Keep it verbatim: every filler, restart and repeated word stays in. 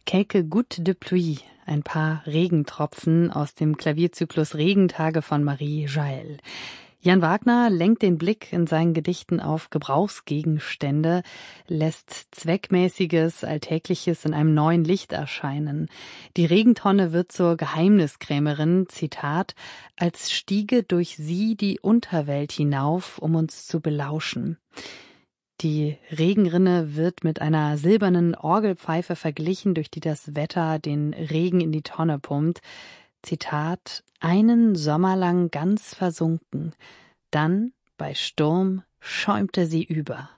Quelques gouttes de pluie, ein paar Regentropfen aus dem Klavierzyklus Regentage von Marie Jael. Jan Wagner lenkt den Blick in seinen Gedichten auf Gebrauchsgegenstände, lässt Zweckmäßiges, Alltägliches in einem neuen Licht erscheinen. Die Regentonne wird zur Geheimniskrämerin, Zitat, als stiege durch sie die Unterwelt hinauf, um uns zu belauschen. Die Regenrinne wird mit einer silbernen Orgelpfeife verglichen, durch die das Wetter den Regen in die Tonne pumpt. Zitat, einen Sommer lang ganz versunken, dann bei Sturm schäumte sie über.